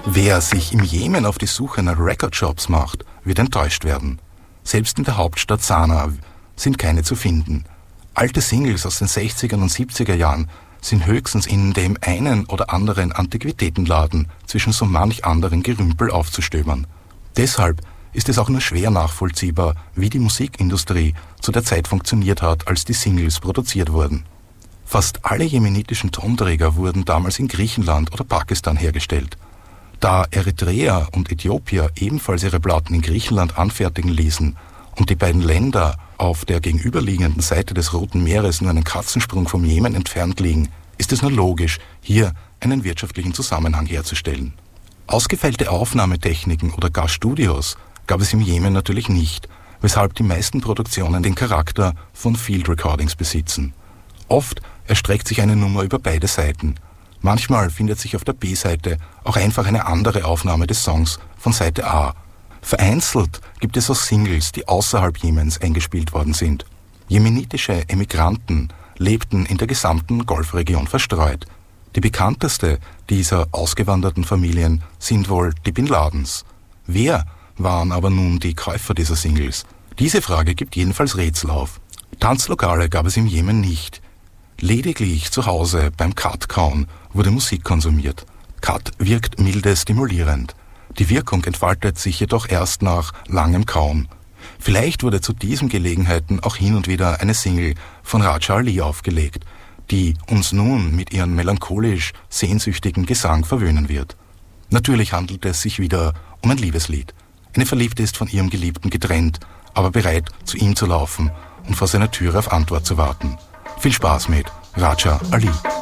Wer sich im Jemen auf die Suche nach Recordshops macht, wird enttäuscht werden. Selbst in der Hauptstadt Sanaa sind keine zu finden. Alte Singles aus den 60er und 70er Jahren sind höchstens in dem einen oder anderen Antiquitätenladen zwischen so manch anderen Gerümpel aufzustöbern. Deshalb ist es auch nur schwer nachvollziehbar, wie die Musikindustrie zu der Zeit funktioniert hat, als die Singles produziert wurden. Fast alle jemenitischen Tonträger wurden damals in Griechenland oder Pakistan hergestellt. Da Eritrea und Äthiopier ebenfalls ihre Platten in Griechenland anfertigen ließen und die beiden Länder auf der gegenüberliegenden Seite des Roten Meeres nur einen Katzensprung vom Jemen entfernt liegen, ist es nur logisch, hier einen wirtschaftlichen Zusammenhang herzustellen. Ausgefeilte Aufnahmetechniken oder gar Studios gab es im Jemen natürlich nicht, weshalb die meisten Produktionen den Charakter von Field Recordings besitzen. Oft erstreckt sich eine Nummer über beide Seiten. Manchmal findet sich auf der B-Seite auch einfach eine andere Aufnahme des Songs von Seite A. Vereinzelt gibt es auch Singles, die außerhalb Jemens eingespielt worden sind. Jemenitische Emigranten lebten in der gesamten Golfregion verstreut. Die bekannteste dieser ausgewanderten Familien sind wohl die Bin Ladens. Wer waren aber nun die Käufer dieser Singles? Diese Frage gibt jedenfalls Rätsel auf. Tanzlokale gab es im Jemen nicht. Lediglich zu Hause beim Kat-Kauen wurde Musik konsumiert. Kat wirkt milde stimulierend. Die Wirkung entfaltet sich jedoch erst nach langem Kauen. Vielleicht wurde zu diesen Gelegenheiten auch hin und wieder eine Single von Raja Ali aufgelegt, die uns nun mit ihrem melancholisch sehnsüchtigen Gesang verwöhnen wird. Natürlich handelt es sich wieder um ein Liebeslied. Eine Verliebte ist von ihrem Geliebten getrennt, aber bereit, zu ihm zu laufen und vor seiner Türe auf Antwort zu warten. Viel Spaß mit Raja Ali.